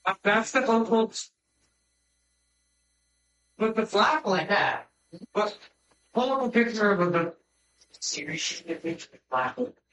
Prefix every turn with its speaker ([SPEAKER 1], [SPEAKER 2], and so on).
[SPEAKER 1] That's the whole. But the flap like that. But pull up a picture of the series sheet that features the flap.